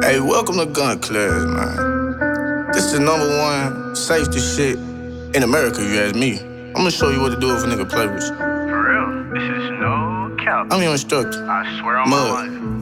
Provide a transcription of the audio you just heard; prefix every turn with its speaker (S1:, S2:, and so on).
S1: Hey, welcome to Gun Class, man. This is the #1 safety shit in America, if you ask me. I'm gonna show you what to do if a nigga play with you.
S2: For real, this is no cap.
S1: I'm your instructor.
S2: I swear on my life.